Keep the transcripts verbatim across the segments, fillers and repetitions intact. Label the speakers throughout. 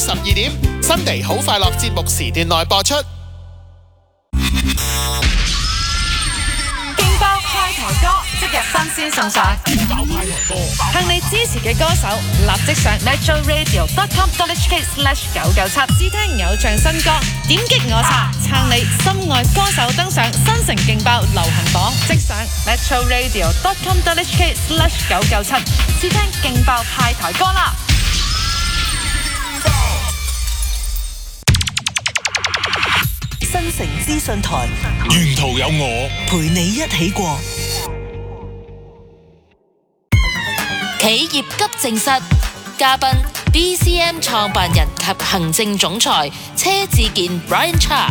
Speaker 1: 十二點，新地好快樂節目時段內播出。
Speaker 2: 勁爆派台歌，即日新鮮送上。
Speaker 1: 勁爆派台歌，
Speaker 2: 向你支持嘅歌手，立即上 metro radio dot com dot h k slash 九九七，試聽偶像新歌，點擊我查撐你心愛歌手登上新城勁爆流行榜，即上 metro radio dot com dot h k slash 九九七，試聽勁爆派台歌啦！
Speaker 3: 新城資訊台，
Speaker 1: 沿途有我
Speaker 3: 陪你一起過。
Speaker 4: 企業急症室，嘉賓 B C M 創辦人及行政總裁車志健 Brian Cha。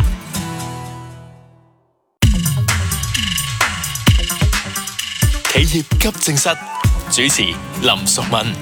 Speaker 1: 企業急症室主持林淑敏。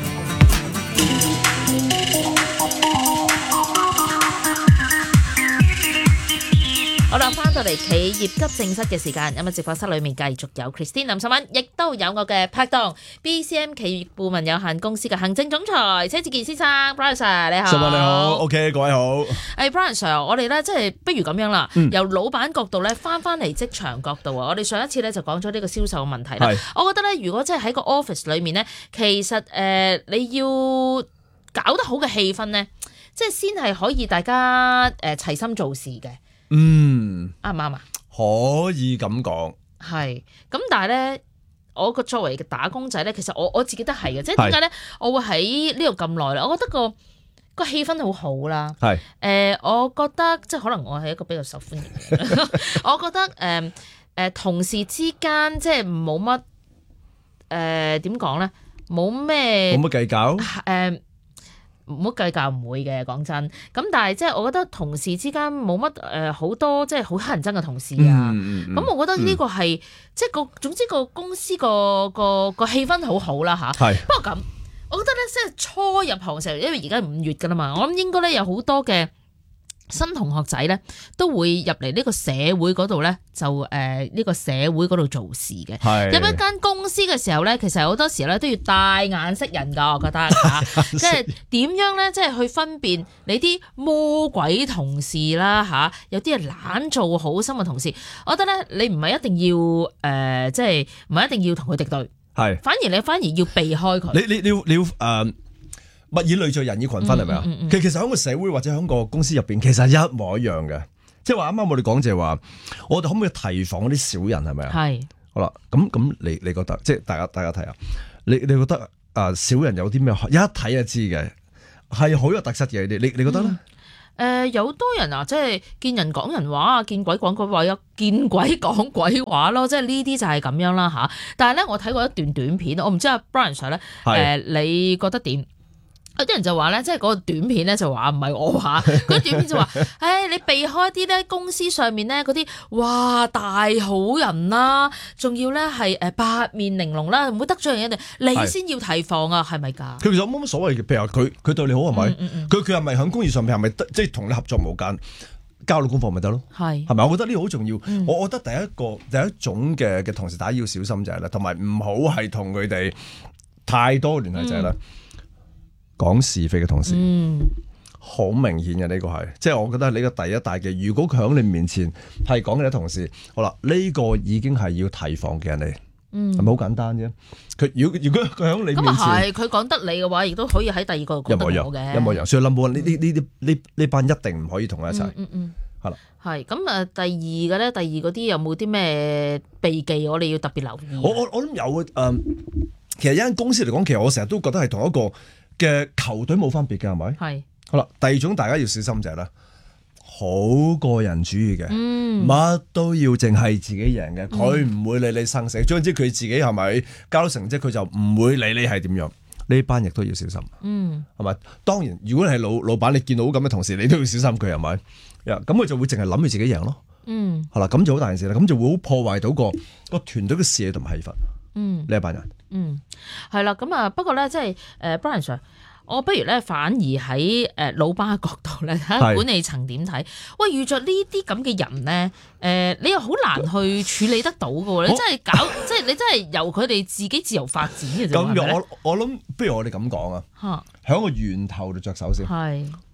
Speaker 5: 好啦，翻到嚟企業急症室嘅時間，咁啊直播室裏面繼續有 Christine 林秀敏，亦都有我嘅拍檔 B C M 企業顧問有限公司嘅行政總裁車志健先生 Brian Sir， 你好。
Speaker 6: 秀敏你好 ，OK 各位好。
Speaker 5: 誒、hey, Brian Sir， 我哋咧即係不如咁樣啦，
Speaker 6: 嗯、
Speaker 5: 由老闆角度咧翻翻嚟職場角度啊，我哋上一次咧就講咗呢個銷售嘅問題啦。我覺得咧，如果即係喺個 office 裏面咧，其實誒、呃、你要搞得好嘅氣氛咧，即係先係可以大家誒、呃、齊心做事嘅。
Speaker 6: 嗯，
Speaker 5: 啱唔啱啊？
Speaker 6: 可以咁講，
Speaker 5: 係咁，但係咧，我個作為嘅打工仔咧，其實我我自己都係嘅，即係點解咧？我會喺呢度咁耐啦，我覺得個個氣氛好好啦。係誒、呃，我覺得即係可能我係一個比較受歡迎嘅人，我覺得誒誒、呃呃、同事之間即係冇乜誒點講咧，冇咩
Speaker 6: 冇乜計較
Speaker 5: 誒。呃唔好計較，唔會嘅，講真。咁但係即係我覺得同事之間冇乜誒好多即係好乞人憎嘅同事啊。咁、嗯嗯、我覺得呢個係、嗯、即係個總之個公司個個個氣氛好好啦嚇。係。不過咁，我覺得咧即係初入行嘅時候，因為而家五月㗎啦嘛，我諗應該咧有好多嘅新同學仔咧都會入嚟呢個社會嗰度咧，就誒呢、呃這個社會嗰度做事嘅。入一間公司嘅時候咧，其實好多時咧都要帶眼識人㗎，我覺得嚇。即係點樣咧？即係去分辨你啲魔鬼同事啦嚇，有啲係懶做好心嘅同事。我覺得咧，你唔係一定要誒、呃，即係唔係一定要同佢敵對。係。反而你反而要避開佢。你你你要你要誒。Uh物以類聚，人以群分，係咪啊？其、嗯嗯、其實喺個社會或者喺個公司入邊，其實一模一樣嘅。即係話啱啱我哋講就係話，我哋可唔可以提防嗰啲小人係咪啊？係。好啦，咁咁你你覺得，即係大家大家睇下，你你覺得啊、呃、小人有啲咩？一睇就知嘅，係好有特色嘅。你你你覺得咧？誒、嗯呃，有好多人啊，即係見人講人話啊，見鬼講鬼話，有見鬼講鬼話咯。即係呢啲就係咁樣啦吓。但係咧，我睇過一段短片，我唔知阿 Brian Sir 咧，誒、呃，你覺得點？有啲人就話咧，即係嗰個短片咧就話唔係我話，嗰個短片就話，唉、哎，你避開啲咧公司上面咧嗰啲，哇大好人啦、啊，仲要咧係誒八面玲瓏啦，唔會得罪人哋，你先要提防啊，係咪㗎？佢
Speaker 6: 其實冇乜所謂嘅，譬如話佢佢對你好係咪？佢佢係咪喺工業上面係咪即係同你合作無間，交到功課咪得咯？係係咪？我覺得呢個好重要。嗯、我覺得第一個第一種嘅嘅同事大家要小心就係、是、啦，同埋唔好係同佢哋太多聯繫就係啦。嗯講是非嘅同事，好、嗯、明顯嘅呢個係，即係我覺得呢個第一大嘅。如果佢喺你面前係講嘅啲同事，好啦，呢、這個已經係要提防嘅人嚟，係咪好簡單啫？佢如果如果佢喺你面前，咁啊係，
Speaker 5: 佢講得你嘅話，亦都可以喺第二個講得我嘅，
Speaker 6: 一模一樣。所以 number one 呢呢呢啲呢呢班一定唔可以同佢一齊。嗯嗯，係啦。
Speaker 5: 係咁啊，第二嘅咧，第二嗰啲有冇啲咩秘技我哋要特別留意？
Speaker 6: 我我我諗有誒、嗯，其實一間公司嚟講，其實我成日都覺得係同一個嘅球隊冇分別嘅，係咪？係。好啦，第二種大家要小心就係咧，好個人主義嘅，乜、嗯、都要淨係自己贏嘅，佢唔會理你生死。總之佢自己係咪交到成績，佢就唔會理你係點樣。呢班亦都要小心。嗯，係咪？當然，如果你係老老闆，你見到咁嘅同事，你都要小心佢，係咪？咁佢就會淨係諗住自己贏咯。嗯，係啦，咁就好大件事啦，咁就會好破壞到個個團隊嘅士氣同埋氣氛。嗯，呢一班人。嗯，係啦，咁啊，不過咧，即係誒 Brian Sir，我不如咧反而喺誒老闆嘅角度咧，睇下管理層點睇。喂，遇着呢啲咁嘅人咧，誒、呃，你又好難去處理得到嘅喎，你真係搞，即係你真係由佢哋自己自由發展嘅啫。咁我我諗，不如我哋咁講啊，喺個源頭度着手先。係，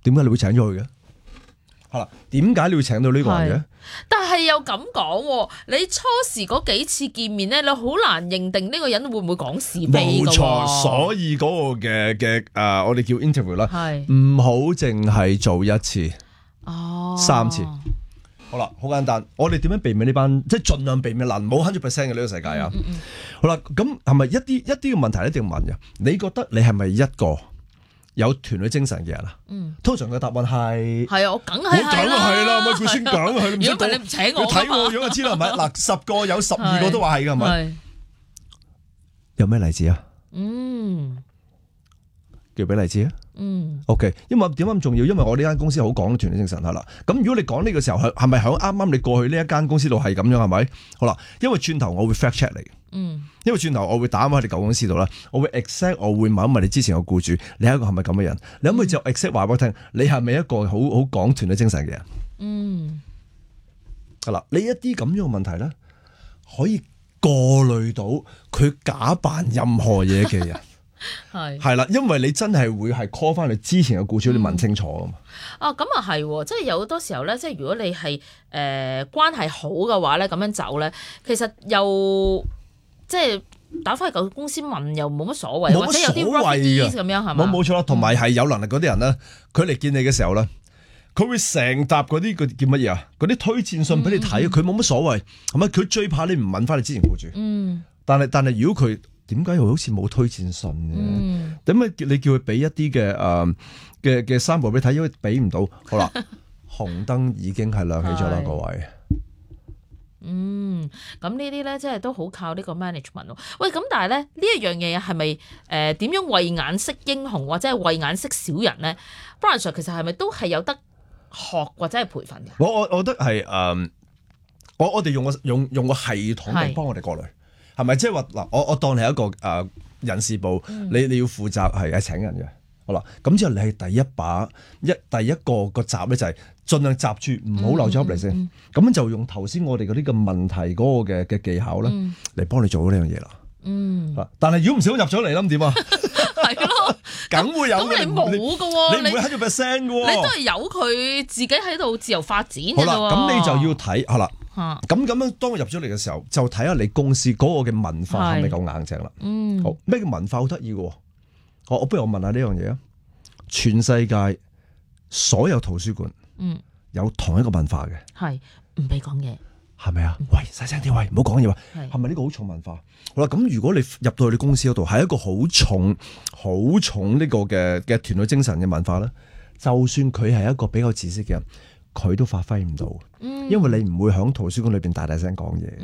Speaker 6: 點解你會請咗佢嘅？係啦，點解你會請到呢個人嘅？
Speaker 5: 但係又咁講，你初時嗰幾次見面咧，你好難認定呢個人會唔會講是非㗎喎。
Speaker 6: 冇錯，所以嗰個嘅嘅誒，我哋叫 interview 啦，唔好淨係做一次，哦，三次。好啦，好簡單，我哋點樣避免呢班，即係盡量避免嗱，冇 hundred percent 嘅呢個世界啊。嗯嗯嗯好啦，咁係咪一啲一啲嘅問題一定要問嘅？你覺得你係咪一個有團隊精神嘅人啊？嗯，通常嘅答案係
Speaker 5: 係啊，我梗係
Speaker 6: 我梗係啦，咪佢先梗係，如
Speaker 5: 果唔係你唔請我，
Speaker 6: 你睇我樣就知啦，係咪？嗱，十個有十二個都話係㗎，係咪？有咩例子啊？嗯，叫俾例子啊？嗯 ，OK， 因為點解咁重要？因為我呢間公司好講團隊精神係啦。咁如果你講呢個時候係係咪響啱啱你過去呢一間公司度係咁樣係咪？好啦，因為轉頭我會 fact check 你，嗯，因為轉頭我會打翻喺你舊公司度啦，我會 exact 我會問一問你之前個僱主，你係一個係咪咁嘅人？你可唔可以就 exact 話俾我聽，你係咪一個好好講團隊精神嘅人？嗯，係啦，你一啲咁樣嘅問題咧，可以過濾到佢假扮任何嘢嘅人。係係啦，因為你真係會係 call 翻你之前嘅僱主，你問清楚啊嘛。
Speaker 5: 啊，咁啊係，即係有好多時候咧，即係如果你係誒、呃、關係好嘅話咧，咁樣走咧，其實又即係打翻去舊公司問又冇乜所謂，或者有啲 rough 咁樣係嘛？冇
Speaker 6: 冇錯啦，同埋係有能力嗰啲人咧，佢嚟見你嘅時候咧，佢會成沓嗰啲叫乜嘢啊？嗰啲推薦信俾你睇，佢冇乜所謂，係咪？佢最怕你唔問翻你之前僱主。嗯，但係但係如果佢點解又好似冇推薦信嘅？點解、嗯、你叫佢俾一啲嘅誒嘅嘅 sample 俾你睇，因為俾唔到。好啦，紅燈已經係亮起咗啦，各位。
Speaker 5: 嗯，咁呢啲咧，即係都好靠呢個 management 咯。喂，咁但係咧呢一樣嘢係咪誒點樣慧眼識英雄或者係慧眼識小人咧 Brian Sir 其實係咪都係有得學或者係培訓嘅？
Speaker 6: 我我我覺得係誒、呃，我我哋用個用用個系統嚟幫我哋過濾。係咪即係話嗱？我我當你係一個誒、呃、人事部，嗯、你你要負責係係請人嘅，好啦。咁之後你係第一把一第一個個閘咧，就係盡量閘住，唔好漏咗入嚟先。咁、嗯嗯、就用頭先我哋嗰啲嘅問題嗰個嘅嘅技巧咧，嚟幫、嗯、你做呢樣嘢啦。嗯，但係如果唔小心入咗嚟啦，咁點啊？
Speaker 5: 係咯，
Speaker 6: 梗會有嘅。
Speaker 5: 咁你冇㗎喎，
Speaker 6: 你唔會喺度 percent 嘅喎，
Speaker 5: 你都係由佢自己喺度自由發展嘅。
Speaker 6: 好啦，咁你就要睇好啦。咁咁樣，當我入咗嚟嘅時候，就睇下你公司嗰個嘅文化係咪夠硬淨啦。嗯，好，咩叫文化好得意嘅？我我不如我問下呢樣嘢啊。全世界所有圖書館，嗯，有同一個文化嘅，係
Speaker 5: 唔俾講嘢，
Speaker 6: 係咪啊？喂，細聲啲，喂，唔好講嘢喎。係咪呢個好重文化？好啦，咁如果你入到去你公司嗰度，係一個好重、好重呢個嘅嘅團隊精神嘅文化咧，就算佢係一個比較自私嘅人，佢都發揮唔到，因為你唔會喺圖書館裏邊大大聲講嘢。